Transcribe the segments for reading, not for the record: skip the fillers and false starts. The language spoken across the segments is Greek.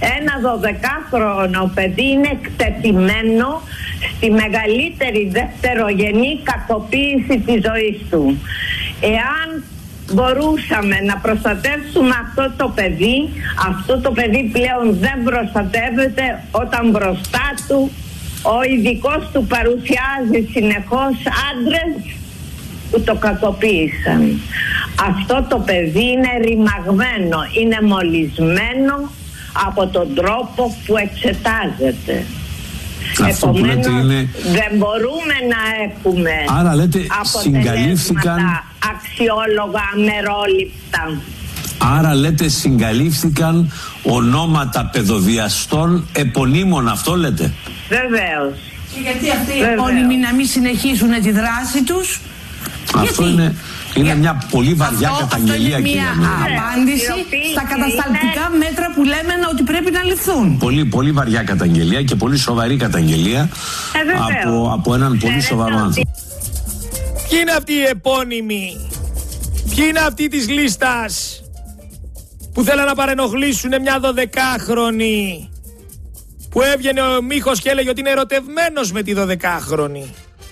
Ένα 12χρονο παιδί είναι εκτεθειμένο στη μεγαλύτερη δευτερογενή κακοποίηση της ζωής του. Εάν μπορούσαμε να προστατεύσουμε αυτό το παιδί πλέον δεν προστατεύεται όταν μπροστά του ο ειδικός του παρουσιάζει συνεχώς άντρες που το κακοποίησαν. Αυτό το παιδί είναι ρημαγμένο, είναι μολυσμένο από τον τρόπο που εξετάζεται. Επομένως δεν μπορούμε να έχουμε αποτελέσματα αξιόλογα, αμερόληπτα. Άρα λέτε συγκαλύφθηκαν ονόματα παιδοβιαστών επωνύμων, αυτό λέτε? Βεβαίως. Και γιατί αυτοί οι επώνυμοι να μην συνεχίσουν τη δράση τους? Αυτό είναι μια πολύ βαριά καταγγελία. Αυτό είναι μια απάντηση στα κατασταλτικά μέτρα που λέμε ότι πρέπει να ληφθούν. Πολύ, πολύ βαριά καταγγελία και πολύ σοβαρή καταγγελία από έναν πολύ σοβαρό άνθρωπο. Ποιοι είναι αυτοί οι επώνυμοι? Ποιοι είναι αυτοί της λίστας που θέλουν να παρενοχλήσουν μια 12χρονη, που έβγαινε ο Μίχος και έλεγε ότι είναι ερωτευμένος με τη 12χρονη?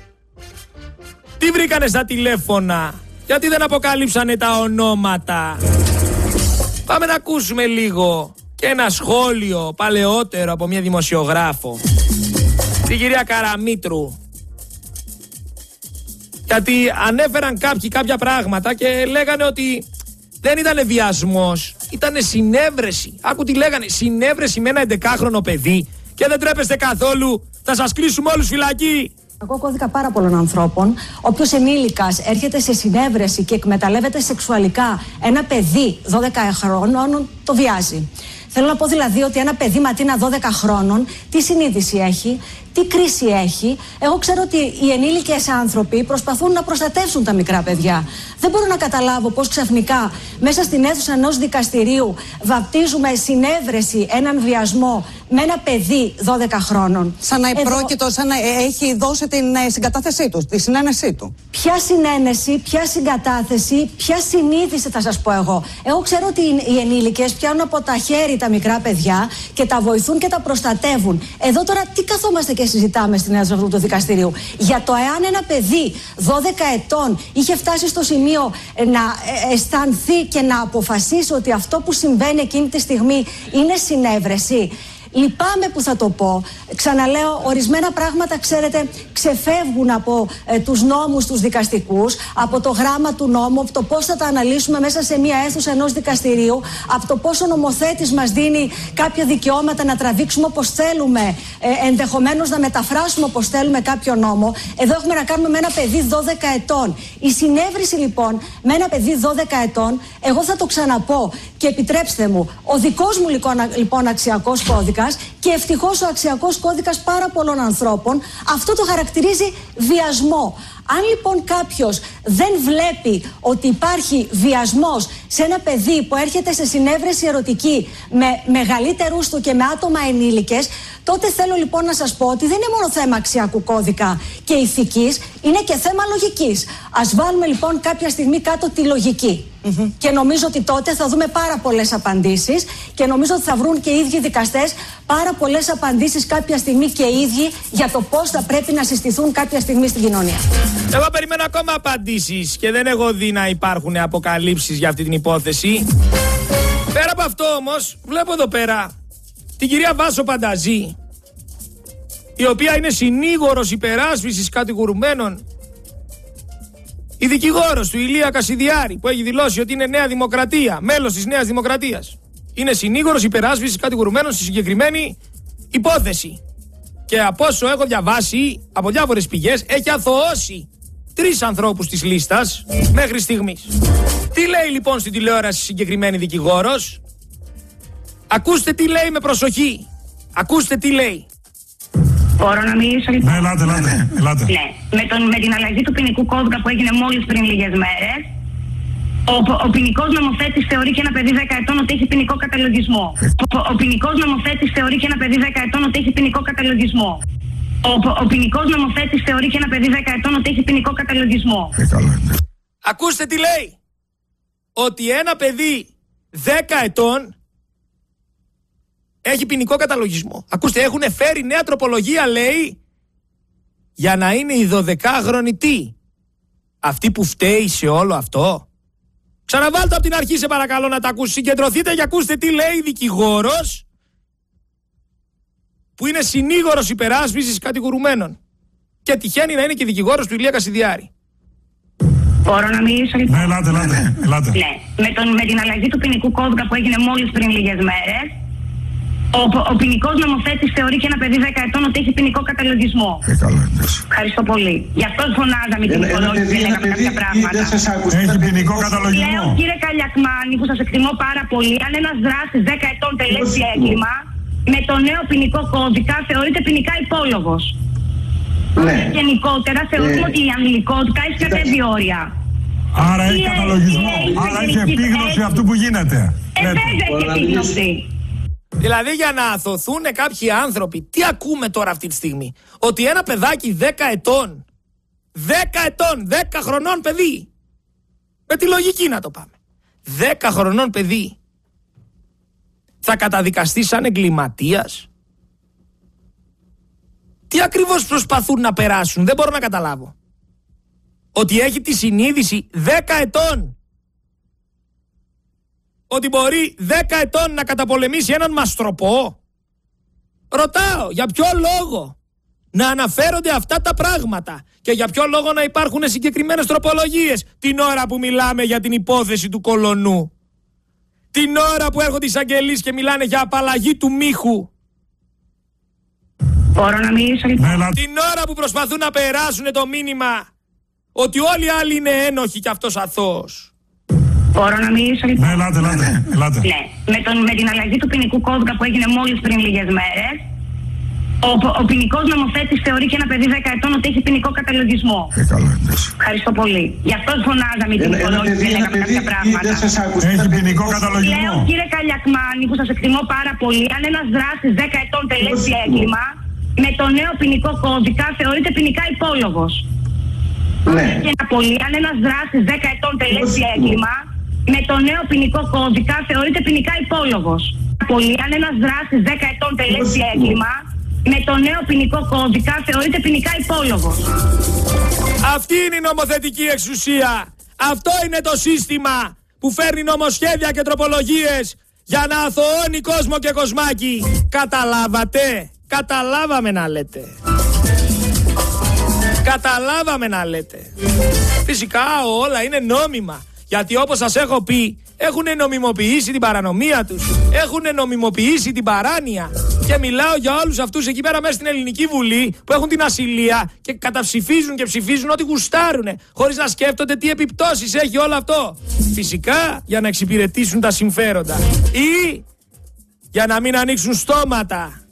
Τι βρήκανε στα τηλέφωνα? Γιατί δεν αποκαλύψανε τα ονόματα? Πάμε να ακούσουμε λίγο και ένα σχόλιο παλαιότερο από μια δημοσιογράφο, την κυρία Καραμήτρου. Γιατί ανέφεραν κάποιοι κάποια πράγματα και λέγανε ότι δεν ήταν βιασμός, ήταν συνέβρεση. Άκου τι λέγανε, συνέβρεση με ένα 11χρονο παιδί, και δεν τρέπεστε καθόλου, θα σας κλείσουμε όλους φυλακή. Κακό κώδικα πάρα πολλών ανθρώπων. Όποιος ενήλικας έρχεται σε συνέβρεση και εκμεταλλεύεται σεξουαλικά ένα παιδί 12 χρόνων, το βιάζει. Θέλω να πω δηλαδή ότι ένα παιδί ματίνα 12 χρόνων, τι συνείδηση έχει, τι κρίση έχει. Εγώ ξέρω ότι οι ενήλικες άνθρωποι προσπαθούν να προστατεύσουν τα μικρά παιδιά. Δεν μπορώ να καταλάβω πώς ξαφνικά μέσα στην αίθουσα ενός δικαστηρίου βαπτίζουμε συνέβρεση έναν βιασμό με ένα παιδί 12 χρόνων. Σαν να επρόκειτο, σαν να έχει δώσει την συγκατάθεσή του, τη συνένεσή του. Ποια συνένεση, ποια συγκατάθεση, ποια συνείδηση θα σας πω εγώ. Εγώ ξέρω ότι οι ενήλικες πιάνουν από τα χέρια τα μικρά παιδιά και τα βοηθούν και τα προστατεύουν. Εδώ τώρα τι καθόμαστε και συζητάμε στην αίθουσα αυτού του δικαστηρίου? Για το εάν ένα παιδί 12 ετών είχε φτάσει στο σημείο να αισθανθεί και να αποφασίσει ότι αυτό που συμβαίνει εκείνη τη στιγμή είναι συνέβρεση. Λυπάμαι που θα το πω. Ξαναλέω, ορισμένα πράγματα, ξέρετε, ξεφεύγουν από τους νόμους τους δικαστικούς, από το γράμμα του νόμου, από το πώς θα τα αναλύσουμε μέσα σε μια αίθουσα ενός δικαστηρίου, από το πώς ο νομοθέτης μας δίνει κάποια δικαιώματα να τραβήξουμε όπως θέλουμε, ενδεχομένως να μεταφράσουμε όπως θέλουμε κάποιο νόμο. Εδώ έχουμε να κάνουμε με ένα παιδί 12 ετών. Η συνέβρεση λοιπόν με ένα παιδί 12 ετών, εγώ θα το ξαναπώ και επιτρέψτε μου, ο δικός μου λοιπόν αξιακός κώδικας, και ευτυχώς ο αξιακός κώδικας πάρα πολλών ανθρώπων, αυτό το χαρακτηρίζει βιασμό. Αν λοιπόν κάποιος δεν βλέπει ότι υπάρχει βιασμός σε ένα παιδί που έρχεται σε συνέβρεση ερωτική με μεγαλύτερους του και με άτομα ενήλικες, τότε θέλω λοιπόν να σας πω ότι δεν είναι μόνο θέμα αξιακού κώδικα και ηθικής, είναι και θέμα λογικής. Ας βάλουμε λοιπόν κάποια στιγμή κάτω τη λογική. Και νομίζω ότι τότε θα δούμε πάρα πολλές απαντήσεις και νομίζω ότι θα βρουν και οι ίδιοι δικαστές πάρα πολλές απαντήσεις κάποια στιγμή και οι ίδιοι για το πώς θα πρέπει να συστηθούν κάποια στιγμή στην κοινωνία. Εγώ περιμένω ακόμα απαντήσεις και δεν έχω δει να υπάρχουν αποκαλύψεις για αυτή την υπόθεση. Πέρα από αυτό όμως, βλέπω εδώ πέρα την κυρία Βάσο Πανταζή, η οποία είναι συνήγορος υπεράσπισης κατηγορουμένων, η δικηγόρος του Ηλία Κασιδιάρη, που έχει δηλώσει ότι είναι Νέα Δημοκρατία, μέλος της Νέας Δημοκρατίας. Είναι συνήγορος υπεράσπισης κατηγορουμένων στη συγκεκριμένη υπόθεση. Και από όσο έχω διαβάσει από διάφορες πηγές, έχει αθωώσει 3 ανθρώπους της λίστας μέχρι στιγμής. Τι λέει λοιπόν στην τηλεόραση συγκεκριμένη δικηγόρος? Ακούστε τι λέει με προσοχή. Ακούστε τι λέει. Μπορώ να μιλήσω λοιπόν? Ναι, ελάτε. Ναι. Με την αλλαγή του ποινικού κώδικα που έγινε μόλις πριν λίγες μέρες, ο ποινικός νομοθέτης θεωρεί και ένα παιδί 10 ετών ότι έχει ποινικό καταλογισμό. Ο ποινικός νομοθέτης θεωρεί και ένα παιδί 10 ετών ότι έχει ποινικό καταλογισμό. Ο ποινικός νομοθέτης θεωρεί και ένα παιδί 10 ετών ότι έχει ποινικό καταλογισμό. Ακούστε τι λέει. Ότι ένα παιδί 10 ετών έχει ποινικό καταλογισμό. Ακούστε, έχουν φέρει νέα τροπολογία, λέει, για να είναι η 12χρονη τι? Αυτή που φταίει σε όλο αυτό. Ξαναβάλτε από την αρχή, σε παρακαλώ, να τα ακούσει. Συγκεντρωθείτε και ακούστε τι λέει δικηγόρος που είναι συνήγορος υπεράσπισης κατηγορουμένων. Και τυχαίνει να είναι και δικηγόρος του Ηλία Κασιδιάρη. Μπορώ να μιλήσω λοιπόν? Ναι, ελάτε. Ναι. Με την αλλαγή του ποινικού κώδικα που έγινε μόλις πριν λίγες μέρες, ο ποινικός νομοθέτης θεωρεί και ένα παιδί 10 ετών ότι έχει ποινικό καταλογισμό. Καλά, εντάξει. Ευχαριστώ πολύ. Γι' αυτό φωνάζαμε την υπολόγιση και λέγαμε κάποια πράγματα. Έχει ποινικό καταλογισμό. Λέω, κύριε Καλιακμάνη, που σας εκτιμώ πάρα πολύ, αν ένας δράστης 10 ετών τελέσει έγκλημα, με το νέο ποινικό κώδικα θεωρείται ποινικά υπόλογος. Ναι. Γενικότερα θεωρούμε ότι η αμυλικότητα έχει κατέβει όρια. Άρα έχει καταλογισμό. Άρα έχει επίγνωση αυτού που γίνεται. Βέβαια έχει επίγνωση. Δηλαδή, για να αθωθούν κάποιοι άνθρωποι, τι ακούμε τώρα αυτή τη στιγμή? Ότι ένα παιδάκι 10 ετών, 10 χρονών παιδί, με τη λογική να το πάμε, 10 χρονών παιδί, θα καταδικαστεί σαν εγκληματίας? Τι ακριβώς προσπαθούν να περάσουν? Δεν μπορώ να καταλάβω. Ότι έχει τη συνείδηση 10 ετών, ότι μπορεί 10 ετών να καταπολεμήσει έναν μαστροπό? Ρωτάω, για ποιο λόγο να αναφέρονται αυτά τα πράγματα και για ποιο λόγο να υπάρχουν συγκεκριμένες τροπολογίες την ώρα που μιλάμε για την υπόθεση του Κολονού, την ώρα που έρχονται οι εισαγγελείς και μιλάνε για απαλλαγή του Μίχου, μπορώ να μιλήσω λοιπόν? την ώρα που προσπαθούν να περάσουν το μήνυμα ότι όλοι οι άλλοι είναι ένοχοι και αυτός αθώος. Μπορώ να μιλήσω λοιπόν? Ναι, ελάτε. Ναι. Με την αλλαγή του ποινικού κώδικα που έγινε μόλις πριν λίγες μέρες, ο ποινικός νομοθέτης θεωρεί και ένα παιδί 10 ετών ότι έχει ποινικό καταλογισμό. Καλά, εντάξει. Ευχαριστώ πολύ. Γι' αυτό φωνάζαμε την υπολόγιση και λέγαμε κάποια πράγματα. Έχει ποινικό καταλογισμό. Λέω, κύριε Καλιακμάνη, που σας εκτιμώ πάρα πολύ, αν ένας δράστης 10 ετών τελέσει έγκλημα, με το νέο ποινικό κώδικα θεωρείται ποινικά υπόλογος. Ναι. Και πολύ, αν ένας δράστης 10 ετών τελέσει έγκλημα, με το νέο ποινικό κώδικα θεωρείται ποινικά υπόλογος. Πολύ, αν ένας δράστης 10 ετών τελέσει έγκλημα, με το νέο ποινικό κώδικα θεωρείται ποινικά υπόλογος. Αυτή είναι η νομοθετική εξουσία. Αυτό είναι το σύστημα που φέρνει νομοσχέδια και τροπολογίες για να αθωώνει κόσμο και κοσμάκι. Καταλάβατε? Καταλάβαμε να λέτε. Καταλάβαμε να λέτε. Φυσικά όλα είναι νόμιμα. Γιατί όπως σας έχω πει, έχουν νομιμοποιήσει την παρανομία τους. Έχουν νομιμοποιήσει την παράνοια. Και μιλάω για όλους αυτούς εκεί πέρα μέσα στην Ελληνική Βουλή που έχουν την ασυλία και καταψηφίζουν και ψηφίζουν ό,τι γουστάρουνε, χωρίς να σκέφτονται τι επιπτώσεις έχει όλο αυτό. Φυσικά για να εξυπηρετήσουν τα συμφέροντα ή για να μην ανοίξουν στόματα.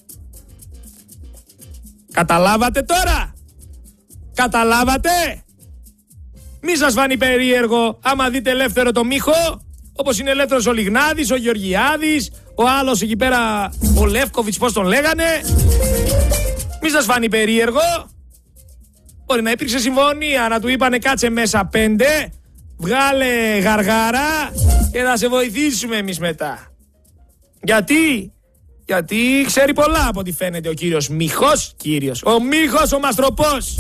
Καταλάβατε τώρα? Καταλάβατε? Μη σας φανεί περίεργο άμα δείτε ελεύθερο το Μίχο, όπως είναι ελεύθερος ο Λιγνάδης, ο Γεωργιάδης, ο άλλος εκεί πέρα, ο Λεύκοβιτς, πώς τον λέγανε. Μη σας φανεί περίεργο. Μπορεί να υπήρξε συμφωνία, να του είπανε κάτσε μέσα 5, βγάλε γαργάρα και θα σε βοηθήσουμε εμείς μετά. Γιατί? Γιατί ξέρει πολλά από ό,τι φαίνεται ο κύριος Μίχος. Ο Μίχος ο Μαστροπός.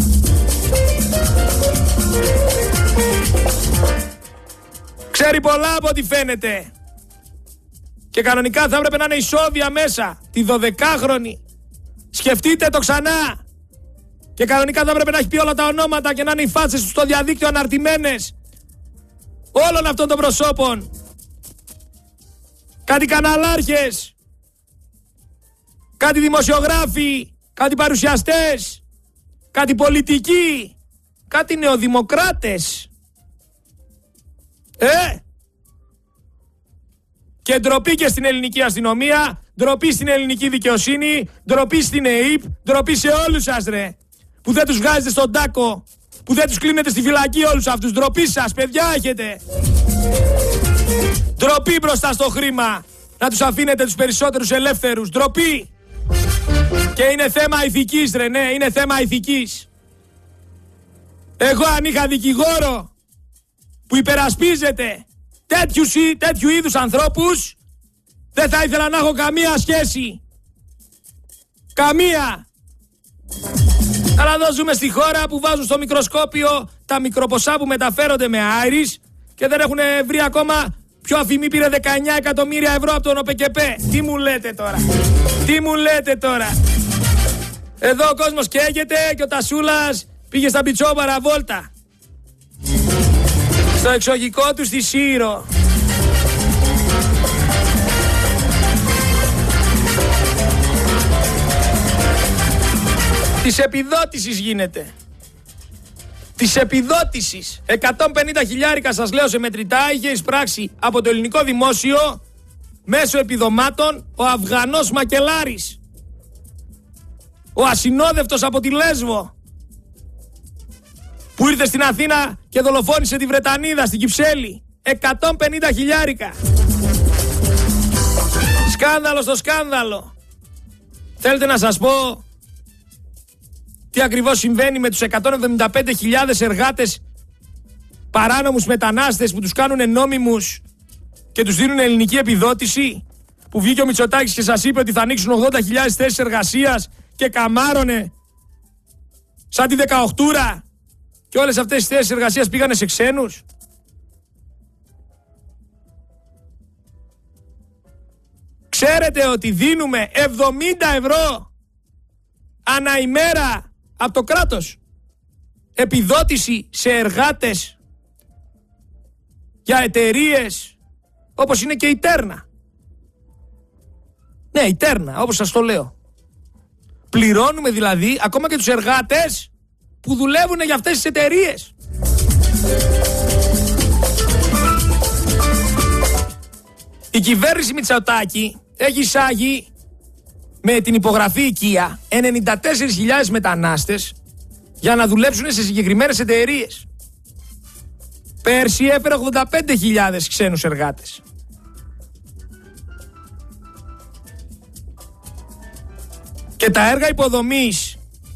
Ξέρει πολλά από ό,τι φαίνεται. Και κανονικά θα έπρεπε να είναι ισόβια μέσα. Τη 12χρονη. Σκεφτείτε το ξανά. Και κανονικά θα έπρεπε να έχει πει όλα τα ονόματα και να είναι οι φάτσες του στο διαδίκτυο αναρτημένες όλων αυτών των προσώπων. Κάτι καναλάρχες, κάτι δημοσιογράφοι, κάτι παρουσιαστές, κάτι πολιτικοί, κάτι νεοδημοκράτες. Και ντροπή και στην ελληνική αστυνομία, ντροπή στην ελληνική δικαιοσύνη, ντροπή στην ΕΕΠ, ντροπή σε όλους σας ρε. Που δεν τους βγάζετε στον τάκο, που δεν τους κλείνετε στη φυλακή όλους αυτούς. Ντροπή σας, παιδιά έχετε. Ντροπή μπροστά στο χρήμα. Να τους αφήνετε τους περισσότερους ελεύθερους. Ντροπή. Και είναι θέμα ηθικής ρε, ναι, είναι θέμα ηθικής. Εγώ αν είχα δικηγόρο που υπερασπίζεται τέτοιου είδους ανθρώπους, δεν θα ήθελα να έχω καμία σχέση Καμία. Αλλά εδώ ζούμε στη χώρα που βάζουν στο μικροσκόπιο τα μικροποσά που μεταφέρονται με Άιρις και δεν έχουν βρει ακόμα ποιο αφημί πήρε 19 εκατομμύρια ευρώ από τον ΟΠΕΚΕΠΕ. Τι μου λέτε τώρα. Τι μου λέτε τώρα. Εδώ ο κόσμος καίγεται και ο Τασούλας πήγε στα Πιτσόμπαρα βόλτα. Στο εξοχικό του στη Σύρο. Της επιδότησης γίνεται. Της επιδότησης. 150 χιλιάρικα σας λέω σε μετρητά είχε εισπράξει από το ελληνικό δημόσιο μέσω επιδομάτων ο Αφγανός Μακελάρης. Ο ασυνόδευτος από τη Λέσβο. Που ήρθε στην Αθήνα και δολοφόνησε τη Βρετανίδα στην Κυψέλη. 150 χιλιάρικα. Σκάνδαλο στο σκάνδαλο. Θέλετε να σας πω τι ακριβώς συμβαίνει με τους 175.000 εργάτες παράνομους μετανάστες που τους κάνουν νόμιμους και τους δίνουν ελληνική επιδότηση, που βγήκε ο Μητσοτάκης και σας είπε ότι θα ανοίξουν 80.000 θέσεις εργασίας και καμάρωνε σαν τη 18ούρα και όλες αυτές τις θέσεις εργασίας πήγανε σε ξένους. Ξέρετε ότι δίνουμε 70 ευρώ ανά ημέρα από το κράτος επιδότηση σε εργάτες για εταιρείες όπως είναι και η Τέρνα. Ναι, η Τέρνα, όπως σας το λέω. Πληρώνουμε δηλαδή ακόμα και τους εργάτες που δουλεύουν για αυτές τις εταιρείες. Η κυβέρνηση Μητσοτάκη έχει εισάγει με την υπογραφή οικία 94.000 μετανάστες για να δουλέψουν σε συγκεκριμένες εταιρείες. Πέρσι έφερε 85.000 ξένους εργάτες. Και τα έργα υποδομής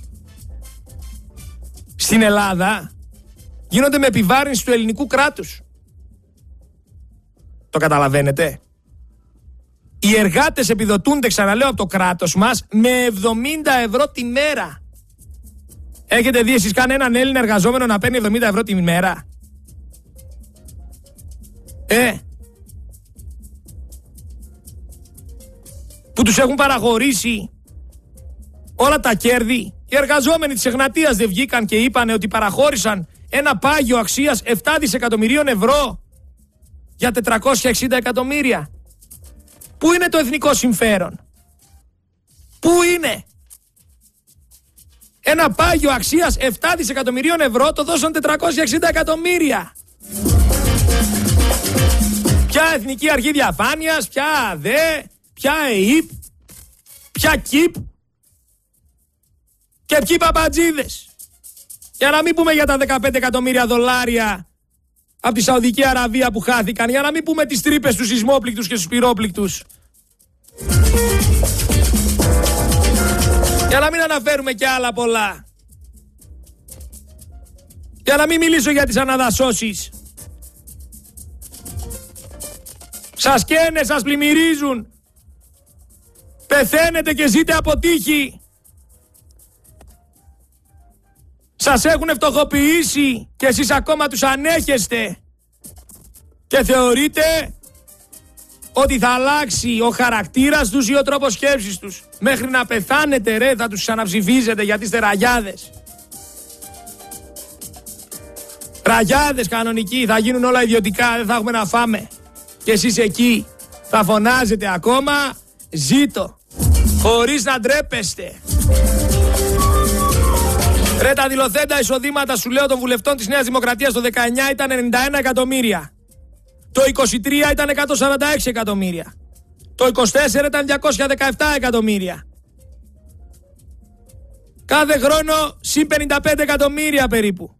στην Ελλάδα γίνονται με επιβάρυνση του ελληνικού κράτους. Το καταλαβαίνετε? Οι εργάτες επιδοτούνται, ξαναλέω, από το κράτος μας με 70 ευρώ τη μέρα. Έχετε δει εσείς κανέναν Έλληνα εργαζόμενο να παίρνει 70 ευρώ τη μέρα? Που τους έχουν παραχωρήσει όλα τα κέρδη. Οι εργαζόμενοι της Εγνατίας δεν βγήκαν και είπαν ότι παραχώρησαν ένα πάγιο αξίας 7 δισεκατομμυρίων ευρώ για 460 εκατομμύρια. Πού είναι το εθνικό συμφέρον? Πού είναι? Ένα πάγιο αξίας 7 δισεκατομμυρίων ευρώ το δώσαν 460 εκατομμύρια. Ποια Εθνική Αρχή Διαφάνειας, ποια ΑΔΕ, ποια ΕΙΠ, ποια ΚΙΠ και ποιοι παπατζίδες. Για να μην πούμε για τα 15 εκατομμύρια δολάρια από τη Σαουδική Αραβία που χάθηκαν, για να μην πούμε τις τρύπες στους σεισμόπληκτους και στους πυρόπληκτους. Για να μην αναφέρουμε και άλλα πολλά. Για να μην μιλήσω για τις αναδασώσεις. Σας καίνε, σας πλημμυρίζουν. Πεθαίνετε και ζείτε από τύχη. Σας έχουν φτωχοποιήσει και εσείς ακόμα τους ανέχεστε. Και θεωρείτε ότι θα αλλάξει ο χαρακτήρας τους ή ο τρόπος σκέψης τους. Μέχρι να πεθάνετε ρε θα τους ξαναψηφίζετε γιατί είστε ραγιάδες. Ραγιάδες κανονικοί, θα γίνουν όλα ιδιωτικά, δεν θα έχουμε να φάμε. Και εσείς εκεί θα φωνάζετε ακόμα ζήτω, χωρίς να ντρέπεστε. Ρε τα δηλωθέντα εισοδήματα σου λέω των βουλευτών της Νέας Δημοκρατίας το 19 ήταν 91 εκατομμύρια. Το 23 ήταν 146 εκατομμύρια. Το 24 ήταν 217 εκατομμύρια. Κάθε χρόνο συν 55 εκατομμύρια περίπου.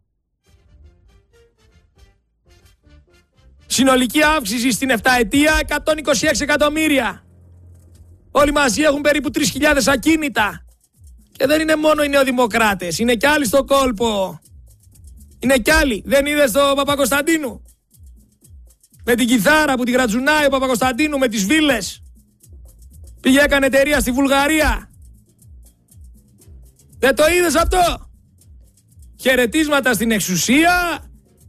Συνολική αύξηση στην 7ετία 126 εκατομμύρια. Όλοι μαζί έχουν περίπου 3.000 ακίνητα. Και δεν είναι μόνο οι νεοδημοκράτες, είναι κι άλλοι στο κόλπο. Είναι κι άλλοι. Δεν είδες το Παπακοσταντίνου? Με την κιθάρα που τη γρατζουνάει ο Παπακοσταντίνου με τις βίλες. Πήγε έκανε εταιρεία στη Βουλγαρία. Δεν το είδες αυτό? Χαιρετίσματα στην εξουσία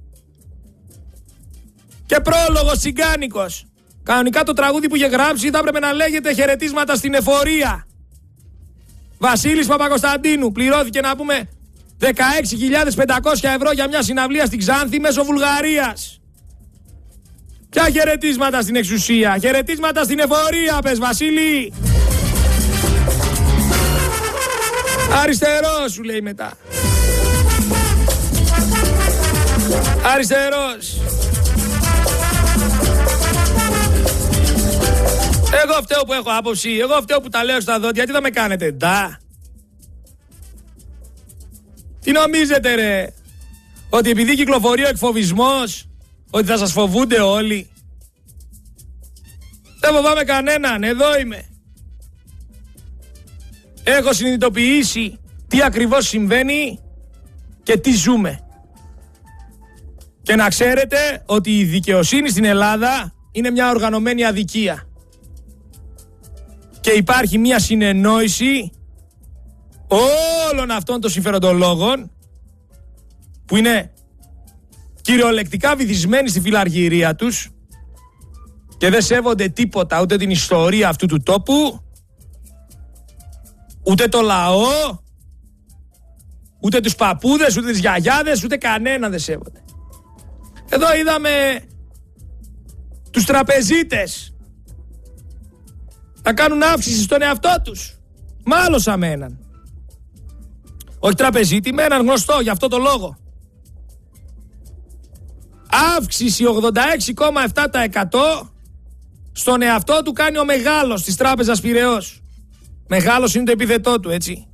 και πρόλογος τσιγκάνικος. Κανονικά το τραγούδι που είχε γράψει θα έπρεπε να λέγεται χαιρετίσματα στην εφορία. Βασίλης Παπακοσταντίνου πληρώθηκε να πούμε 16.500 ευρώ για μια συναυλία στην Ξάνθη μέσω Βουλγαρίας. Ποια χαιρετίσματα στην εξουσία? Χαιρετίσματα στην εφορία πες Βασίλη. Αριστερός σου λέει μετά. Αριστερός. Εγώ φταίω που έχω άποψη. Εγώ φταίω που τα λέω στα δόντια. Γιατί θα με κάνετε ντά? Τι νομίζετε ρε? Ότι επειδή κυκλοφορεί ο εκφοβισμός ότι θα σας φοβούνται όλοι? Δεν φοβάμαι κανέναν. Εδώ είμαι. Έχω συνειδητοποιήσει τι ακριβώς συμβαίνει και τι ζούμε. Και να ξέρετε ότι η δικαιοσύνη στην Ελλάδα είναι μια οργανωμένη αδικία. Και υπάρχει μια συνεννόηση όλων αυτών των συμφεροντολόγων που είναι κυριολεκτικά βυθισμένοι στη φιλαργυρία τους και δεν σέβονται τίποτα, ούτε την ιστορία αυτού του τόπου, ούτε το λαό, ούτε τους παππούδες, ούτε τις γιαγιάδες, ούτε κανένα δεν σέβονται. Εδώ είδαμε τους τραπεζίτες να κάνουν αύξηση στον εαυτό τους. Μάλωσα με έναν. Όχι τραπεζίτη, με έναν γνωστό για αυτό το λόγο. Αύξηση 86,7% στον εαυτό του κάνει ο μεγάλος της Τράπεζας Πειραιώς. Μεγάλος είναι το επίθετό του, έτσι.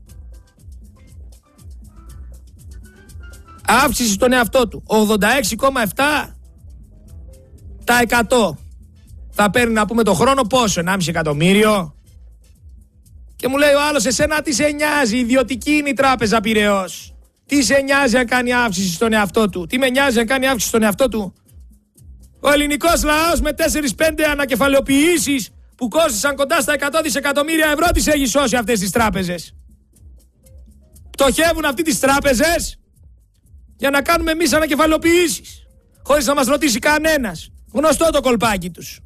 Αύξηση στον εαυτό του 86,7%. Θα παίρνει να πούμε το χρόνο πόσο? 1,5 εκατομμύριο. Και μου λέει ο άλλος, εσένα τι σε νοιάζει? Ιδιωτική είναι η Τράπεζα Πειραιώς. Τι σε νοιάζει αν κάνει αύξηση στον εαυτό του? Τι με νοιάζει αν κάνει αύξηση στον εαυτό του? Ο ελληνικός λαός με 4-5 ανακεφαλαιοποιήσεις που κόστησαν κοντά στα 100 δισεκατομμύρια ευρώ τις έχει σώσει αυτές τις τράπεζες. Πτωχεύουν αυτοί τις τράπεζες για να κάνουμε εμείς ανακεφαλαιοποιήσεις, χωρίς να μας ρωτήσει κανένας. Γνωστό το κολπάκι τους.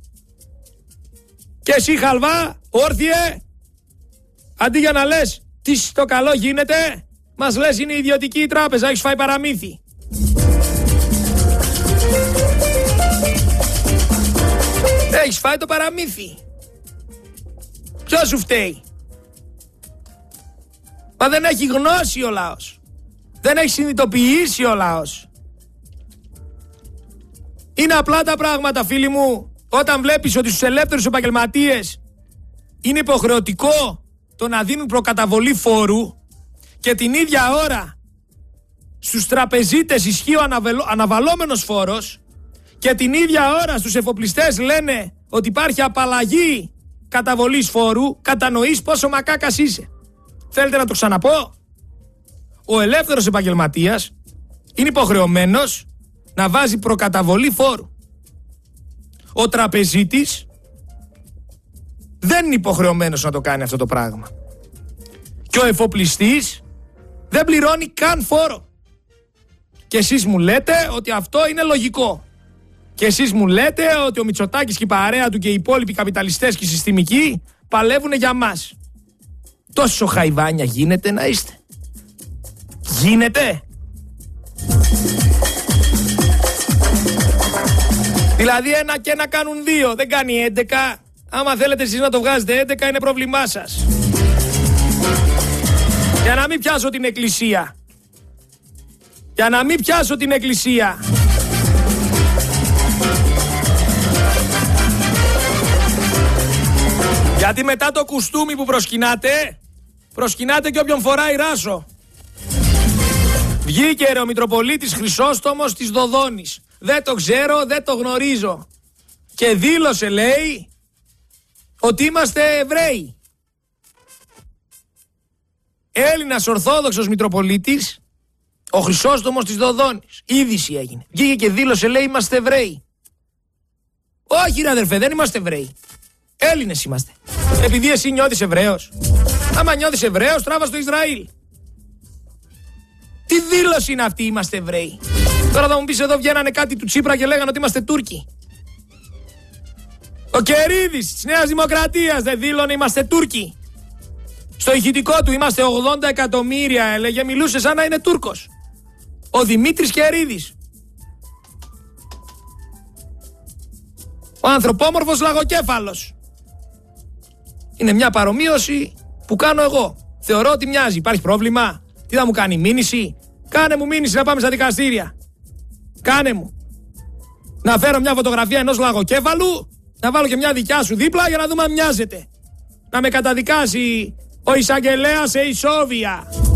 Και εσύ χαλβά, όρθιε, αντί για να λες τι στο καλό γίνεται, μας λες είναι ιδιωτική η τράπεζα, έχεις φάει παραμύθι. Έχεις φάει το παραμύθι. Ποιος σου φταίει? Μα δεν έχει γνώση ο λαός. Δεν έχει συνειδητοποιήσει ο λαός. Είναι απλά τα πράγματα, φίλοι μου. Όταν βλέπεις ότι στους ελεύθερους επαγγελματίες είναι υποχρεωτικό το να δίνουν προκαταβολή φόρου και την ίδια ώρα στους τραπεζίτες ισχύει ο αναβαλόμενος φόρος και την ίδια ώρα στους εφοπλιστές λένε ότι υπάρχει απαλλαγή καταβολής φόρου, κατανοείς πόσο μακάκας είσαι. Θέλετε να το ξαναπώ? Ο ελεύθερος επαγγελματίας είναι υποχρεωμένος να βάζει προκαταβολή φόρου. Ο τραπεζίτης δεν είναι υποχρεωμένος να το κάνει αυτό το πράγμα. Και ο εφοπλιστής δεν πληρώνει καν φόρο. Και εσείς μου λέτε ότι αυτό είναι λογικό. Και εσείς μου λέτε ότι ο Μητσοτάκης και η παρέα του και οι υπόλοιποι καπιταλιστές και οι συστημικοί παλεύουν για μας. Τόσο χαϊβάνια γίνεται να είστε? Γίνεται? Δηλαδή 1 και 1 κάνουν 2, δεν κάνει 11. Άμα θέλετε εσείς να το βγάζετε 11 είναι πρόβλημά σας. Για να μην πιάσω την εκκλησία. Για να μην πιάσω την εκκλησία. Γιατί μετά το κουστούμι που προσκυνάτε και όποιον φοράει ράσο. Βγήκε ρε ο Μητροπολίτης Χρυσόστομος της Δοδόνης. Δεν το ξέρω, δεν το γνωρίζω. Και δήλωσε, λέει, ότι είμαστε Εβραίοι. Έλληνας Ορθόδοξος Μητροπολίτης, ο Χρυσόστομος της Δοδόνης. Είδηση έγινε. Βγήκε και δήλωσε, λέει, είμαστε Εβραίοι. Όχι ρε αδερφέ, δεν είμαστε Εβραίοι. Έλληνες είμαστε. Επειδή εσύ νιώθεις Εβραίος. Άμα νιώθεις Εβραίος, τράβα στο Ισραήλ. Τι δήλωση είναι αυτή, είμαστε Εβραίοι? Τώρα θα μου πεις, εδώ βγαίνανε κάτι του Τσίπρα και λέγανε ότι είμαστε Τούρκοι. Ο Κερίδης της Νέας Δημοκρατίας δεν δήλωνε είμαστε Τούρκοι? Στο ηχητικό του είμαστε 80 εκατομμύρια έλεγε, μιλούσε σαν να είναι Τούρκος. Ο Δημήτρης Κερίδης. Ο ανθρωπόμορφος λαγοκέφαλος. Είναι μια παρομοίωση που κάνω εγώ. Θεωρώ ότι μοιάζει. Υπάρχει πρόβλημα? Τι θα μου κάνει, μήνυση? Κάνε μου μήνυση να πάμε στα δικαστήρια. Κάνε μου. Να φέρω μια φωτογραφία ενός λαγοκέφαλου, να βάλω και μια δικιά σου δίπλα για να δούμε αν μοιάζεται. Να με καταδικάσει ο εισαγγελέας σε ισόβια.